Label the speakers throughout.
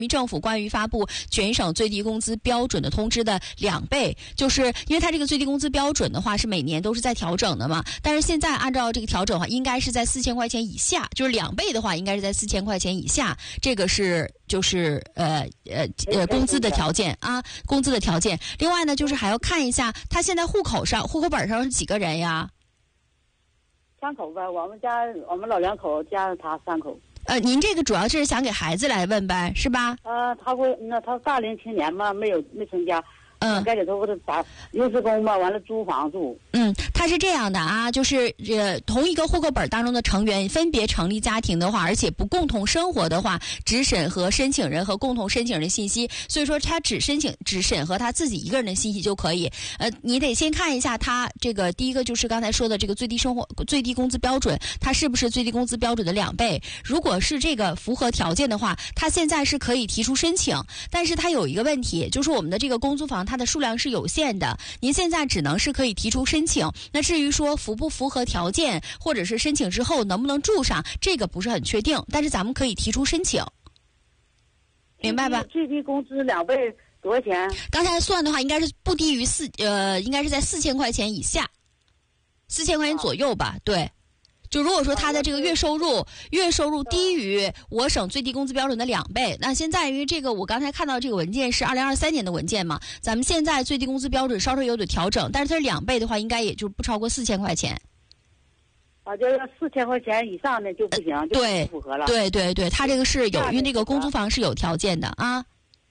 Speaker 1: 政府关于发布全省最低工资标准的通知的2倍，就是因为它这个最低工资标准的话是每年都是在调整的嘛，但是现在按照这个调整的话，应该是在4000块钱以下，就是2倍的话应该是在4000块钱以下，这个是就是工资的条件啊，工资的条件。另外呢，就是还要看一下他现在户口本上是几个人呀
Speaker 2: ？3口吧，我们老2口加上他3口。
Speaker 1: 您这个主要是想给孩子来问呗，是吧？
Speaker 2: 他大龄青年嘛，没成家。该里头不是打临时工嘛，完了租房住。
Speaker 1: 他是这样的啊，就是同一个户口本当中的成员分别成立家庭的话，而且不共同生活的话，只审核申请人和共同申请人信息，所以说他只审核他自己一个人的信息就可以。你得先看一下他这个第一个就是刚才说的这个最低工资标准，它是不是最低工资标准的2倍？如果是这个符合条件的话，他现在是可以提出申请，但是他有一个问题，就是我们的这个公租房它的数量是有限的，您现在只能是可以提出申请。那至于说符不符合条件，或者是申请之后能不能住上，这个不是很确定，但是咱们可以提出申请，明白吧？
Speaker 2: 最低工资2倍多少钱？
Speaker 1: 刚才算的话，应该是不低于应该是在4000块钱以下，4000块钱左右吧？对。就如果说他的这个月收入低于我省最低工资标准的2倍，那现在因为这个我刚才看到这个文件是2023年的文件嘛，咱们现在最低工资标准稍稍有点调整，但是它是2倍的话，应该也就不超过4000块钱。
Speaker 2: 就是4000块钱以上的就不行，就不符合了。
Speaker 1: 对，他这个是有，因为这个公租房是有条件的啊。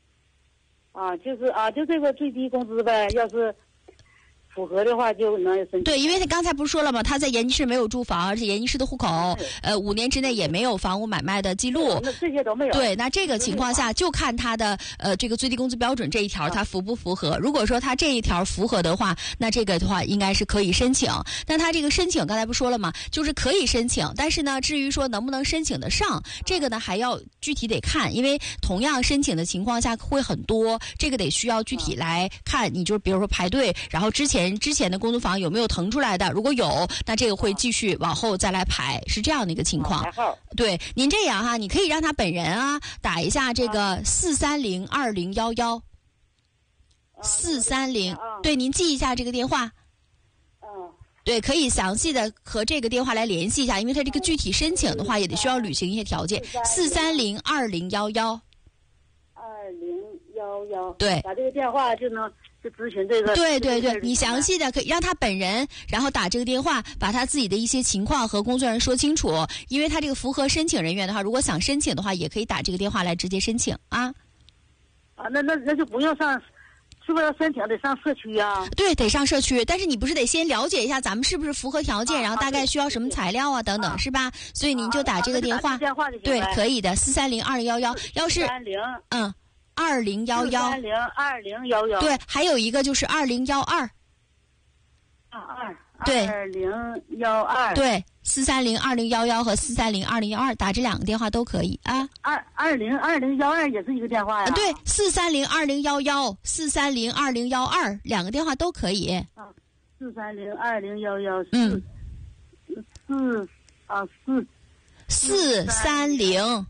Speaker 2: 就这个最低工资呗，要是符合的话就能申请。
Speaker 1: 对，因为他刚才不是说了吗？他在延吉市没有住房，而且延吉市的户口，5年之内也没有房屋买卖的记录，
Speaker 2: 那这些都没有。
Speaker 1: 对，那这个情况下就看他的这个最低工资标准这一条他符不符合。如果说他这一条符合的话，那这个的话应该是可以申请。但他这个申请刚才不说了吗？就是可以申请，但是呢，至于说能不能申请得上，这个呢还要具体得看，因为同样申请的情况下会很多，这个得需要具体来看。你就是比如说排队，然后之前的公租房有没有腾出来的？如果有，那这个会继续往后再来排，是这样的一个情况。对，您这样哈，你可以让他本人啊打一下这个4302011，430，对，您记一下这个电话。对，可以详细的和这个电话来联系一下，因为他这个具体申请的话，也得需要履行一些条件。4302011，2011，对，
Speaker 2: 打这个电话就能。就咨询这个，
Speaker 1: 对，你详细的可以让他本人，然后打这个电话，把他自己的一些情况和工作人员说清楚。因为他这个符合申请人员的话，如果想申请的话，也可以打这个电话来直接申请啊。
Speaker 2: 那就不用上，是不是要申请得上社区啊？
Speaker 1: 对，得上社区，但是你不是得先了解一下咱们是不是符合条件，然后大概需要什么材料啊等等，是吧？所以您就打这个电话，对，可以的，4302011，要是2011，对，还有一个就是2012，对
Speaker 2: ，2012，
Speaker 1: 对，4302011和4302012，打这2个电话都可以啊。
Speaker 2: 202012也是一个电话呀？
Speaker 1: 对，4302011，4302012，2个电话都可以。
Speaker 2: 4302011，4302011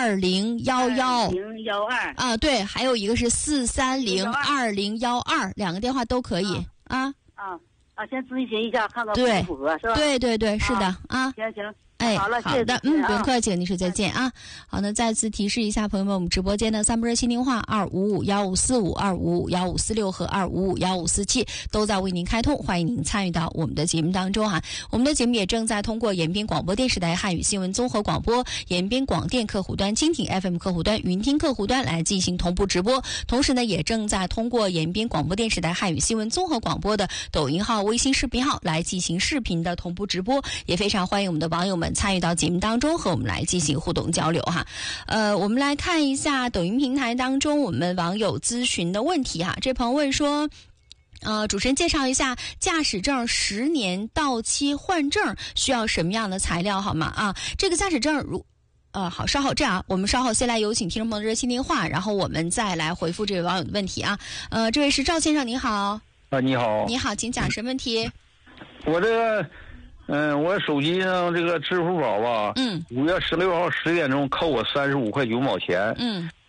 Speaker 1: 啊，对，还有一个是4302012，2个电话都可以啊。
Speaker 2: 先咨询一下，看看符不符合，是吧？
Speaker 1: 对，是的啊。
Speaker 2: 行。
Speaker 1: 好了，
Speaker 2: 好
Speaker 1: 的，不用客气，女士再见啊。好，那再次提示一下朋友们，我们直播间的3部热线电话2551545，2551546和2551547都在为您开通，欢迎您参与到我们的节目当中啊。我们的节目也正在通过延边广播电视台汉语新闻综合广播、延边广电客户端、蜻蜓 FM 客户端、云听客户端来进行同步直播，同时呢，也正在通过延边广播电视台汉语新闻综合广播的抖音号、微信视频号来进行视频的同步直播，也非常欢迎我们的网友们参与到节目当中和我们来进行互动交流哈。我们来看一下抖音平台当中我们网友咨询的问题哈。这朋友问说，主持人介绍一下驾驶证10年到期换证需要什么样的材料好吗？啊，这个驾驶证好，稍后这样，我们稍后先来有请听众朋友的热线电话，然后我们再来回复这位网友的问题啊。这位是赵先生，你好。
Speaker 3: 你好。
Speaker 1: 你好，请讲什么问题？
Speaker 3: 我这个。我手机上这个支付宝吧，5月16号10点钟扣我35块9毛钱，